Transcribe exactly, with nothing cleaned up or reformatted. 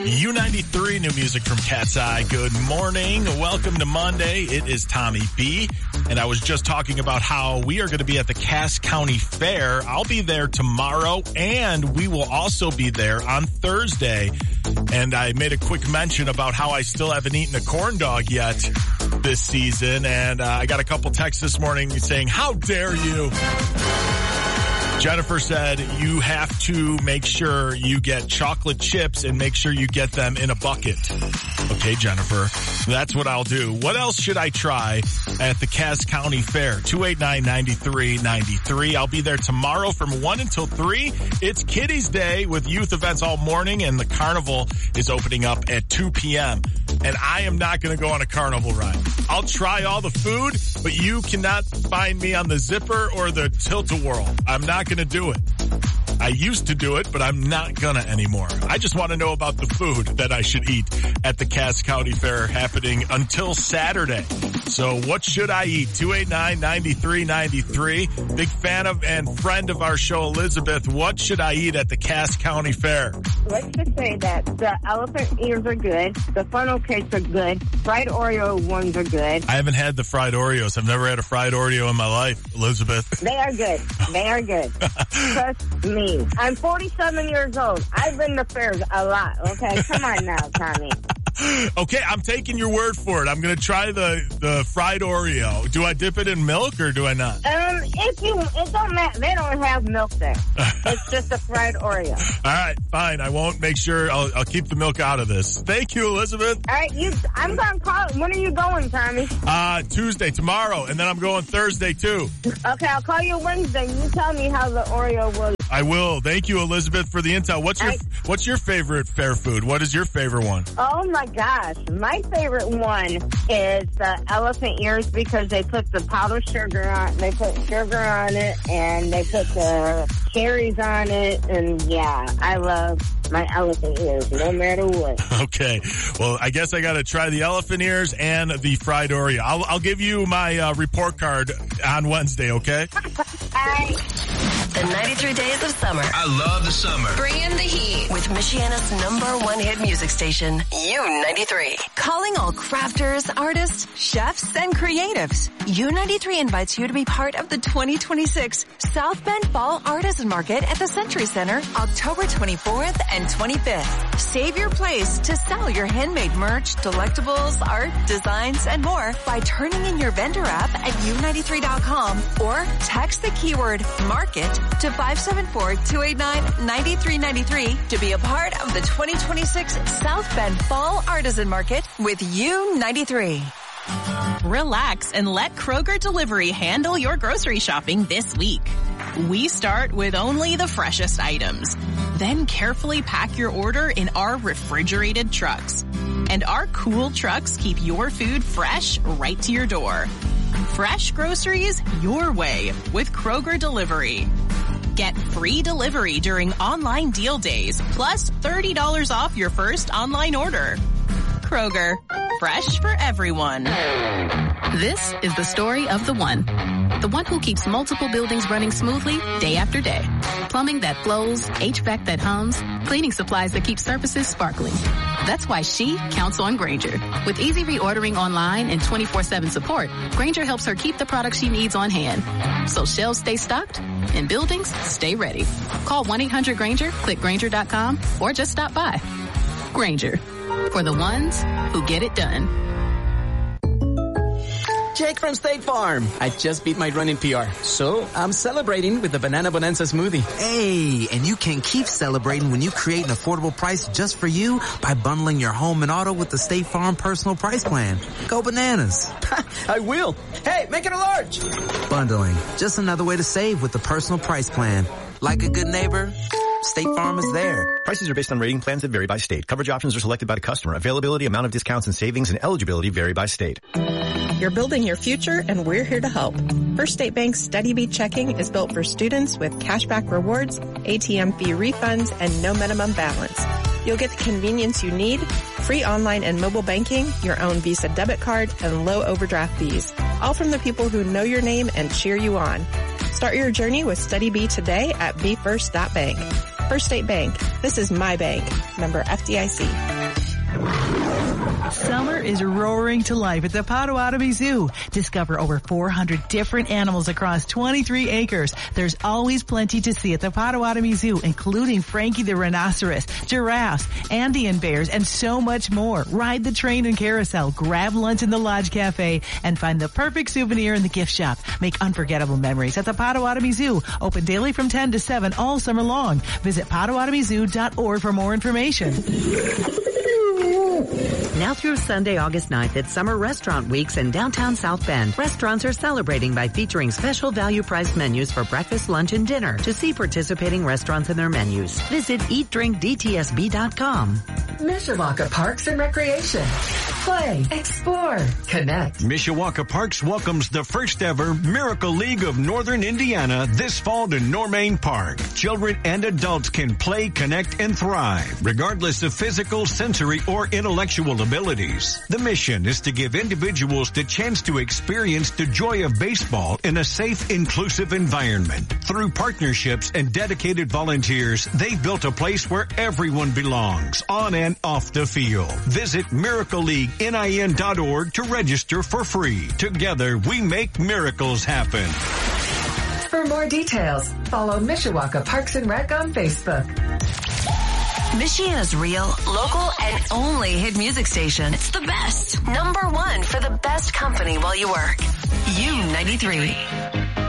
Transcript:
U ninety-three, new music from Cat's Eye. Good morning. Welcome to Monday. It is Tommy B. And I was just talking about how we are going to be at the Cass County Fair. I'll be there tomorrow, and we will also be there on Thursday. And I made a quick mention about how I still haven't eaten a corn dog yet this season. And uh, I got a couple texts this morning saying, how dare you? Jennifer said you have to make sure you get chocolate chips and make sure you get them in a bucket. Okay, Jennifer, that's what I'll do. What else should I try at the Cass County Fair? two eight nine, nine three nine three. I'll be there tomorrow from one until three. It's Kiddies Day with youth events all morning, and the carnival is opening up at two p.m. And I am not going to go on a carnival ride. I'll try all the food, but you cannot find me on the zipper or the tilt-a-whirl. I'm not going to do it. I used to do it, but I'm not gonna anymore. I just want to know about the food that I should eat at the Cass County Fair happening until Saturday. So what should I eat? two eight nine, nine three nine three. Big fan of and friend of our show, Elizabeth. What should I eat at the Cass County Fair? Let's just say that the elephant ears are good. The funnel cakes are good. Fried Oreo ones are good. I haven't had the fried Oreos. I've never had a fried Oreo in my life, Elizabeth. They are good. They are good. Trust me. I'm forty-seven years old. I've been to fairs a lot, okay? Come on now, Tommy. Okay, I'm taking your word for it. I'm going to try the, the fried Oreo. Do I dip it in milk or do I not? Um, if you, it don't matter. They don't have milk there. It's just a fried Oreo. All right, fine. I won't make sure. I'll, I'll keep the milk out of this. Thank you, Elizabeth. All right, you. I'm going to call. When are you going, Tommy? Uh, Tuesday, tomorrow, and then I'm going Thursday too. Okay, I'll call you Wednesday. You tell me how the Oreo was. I will. Thank you, Elizabeth, for the intel. What's your, right. what's your favorite fair food? What is your favorite one? Oh my gosh. My favorite one is the elephant ears because they put the powdered sugar on, they put sugar on it and they put the cherries on it. And yeah, I love my elephant ears no matter what. Okay. Well, I guess I got to try the elephant ears and the fried Oreo. I'll, I'll give you my uh, report card on Wednesday, okay? All right. The ninety-three days of summer. I love the summer. Bring in the heat with Michiana's number one hit music station, U ninety-three. Calling all crafters, artists, chefs, and creatives. U ninety-three invites you to be part of the twenty twenty-six South Bend Fall Artisan Market at the Century Center, October twenty-fourth and twenty-fifth. Save your place to sell your handmade merch, delectables, art, designs, and more by turning in your vendor app at U ninety-three dot com or text the keyword market to five seven four, two eight nine, nine three nine three to be a part of the twenty twenty-six South Bend Fall Artisan Market with U ninety-three. Relax and let Kroger Delivery handle your grocery shopping this week. We start with only the freshest items. Then carefully pack your order in our refrigerated trucks. And our cool trucks keep your food fresh right to your door. Fresh groceries your way with Kroger Delivery. Get free delivery during online deal days, plus thirty dollars off your first online order. Kroger, fresh for everyone. This is the story of the one. The one who keeps multiple buildings running smoothly day after day. Plumbing that flows, H V A C that hums, cleaning supplies that keep surfaces sparkling. That's why she counts on Grainger. With easy reordering online and twenty-four seven support, Grainger helps her keep the products she needs on hand. So shelves stay stocked and buildings stay ready. Call one eight hundred Grainger, click Grainger dot com, or just stop by. Grainger, for the ones who get it done. Jake from State Farm. I just beat my running P R, so I'm celebrating with the Banana Bonanza smoothie. Hey, and you can keep celebrating when you create an affordable price just for you by bundling your home and auto with the State Farm Personal Price Plan. Go bananas. I will. Hey, make it a large. Bundling, just another way to save with the Personal Price Plan. Like a good neighbor, State Farm is there. Prices are based on rating plans that vary by state. Coverage options are selected by the customer. Availability, amount of discounts and savings, and eligibility vary by state. You're building your future, and we're here to help. First State Bank's Steady Beat Checking is built for students with cashback rewards, A T M fee refunds, and no minimum balance. You'll get the convenience you need, free online and mobile banking, your own Visa debit card, and low overdraft fees. All from the people who know your name and cheer you on. Start your journey with Steady B today at b first dot bank. First State Bank. This is my bank. Member F D I C. Summer is roaring to life at the Potawatomi Zoo. Discover over four hundred different animals across twenty-three acres. There's always plenty to see at the Potawatomi Zoo, including Frankie the rhinoceros, giraffes, Andean bears, and so much more. Ride the train and carousel, grab lunch in the Lodge Cafe, and find the perfect souvenir in the gift shop. Make unforgettable memories at the Potawatomi Zoo. Open daily from ten to seven all summer long. Visit potawatomi zoo dot org for more information. Now through Sunday, August ninth at Summer Restaurant Weeks in downtown South Bend, restaurants are celebrating by featuring special value-priced menus for breakfast, lunch, and dinner. To see participating restaurants and their menus, visit eat drink d t s b dot com. Mishawaka Parks and Recreation. Play, explore, connect. Mishawaka Parks welcomes the first ever Miracle League of Northern Indiana this fall to Normain Park. Children and adults can play, connect, and thrive, regardless of physical, sensory, or intellectual abilities. The mission is to give individuals the chance to experience the joy of baseball in a safe, inclusive environment. Through partnerships and dedicated volunteers, they've built a place where everyone belongs, on and off the field. Visit miracle league nin dot org to register for free. Together, we make miracles happen. For more details, follow Mishawaka Parks and Rec on Facebook. Michiana's real, local, and only hit music station. It's the best. Number one for the best company while you work. U ninety-three.